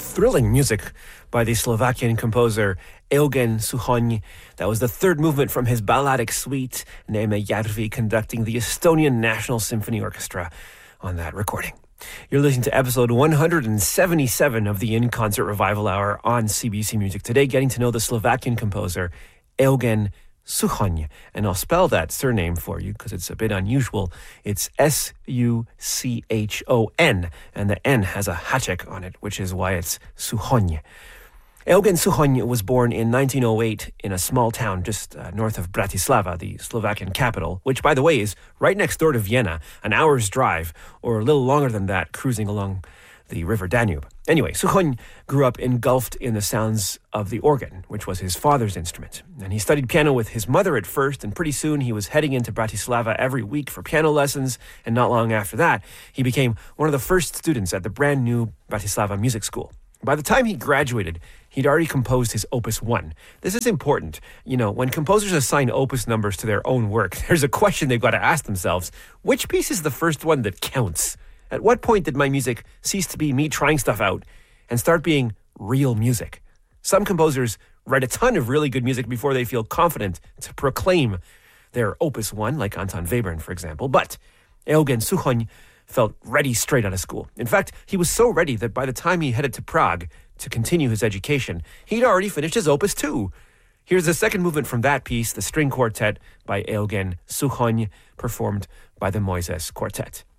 thrilling music by the Slovakian composer Eugen Suchony. That was the third movement from his balladic suite, Neeme Järvi conducting the Estonian National Symphony Orchestra on that recording. You're listening to episode 177 of the In Concert Revival Hour on CBC Music today, getting to know the Slovakian composer Eugen Suchony. And I'll spell that surname for you because it's a bit unusual. It's Suchon, and the N has a haček on it, which is why it's Suchony. Eugen Suchony was born in 1908 in a small town just north of Bratislava, the Slovakian capital, which, by the way, is right next door to Vienna, an hour's drive, or a little longer than that, cruising along the river Danube. Anyway, Suchony grew up engulfed in the sounds of the organ, which was his father's instrument. And he studied piano with his mother at first, and pretty soon he was heading into Bratislava every week for piano lessons, and not long after that, he became one of the first students at the brand new Bratislava Music School. By the time he graduated, he'd already composed his Opus 1. This is important. You know, when composers assign opus numbers to their own work, there's a question they've got to ask themselves. Which piece is the first one that counts? At what point did my music cease to be me trying stuff out and start being real music? Some composers write a ton of really good music before they feel confident to proclaim their Opus 1, like Anton Webern, for example. But Eugen Suchony felt ready straight out of school. In fact, he was so ready that by the time he headed to Prague to continue his education, he'd already finished his Opus 2. Here's the second movement from that piece, the string quartet by Eugen Suchony, performed by the Moises Quartet.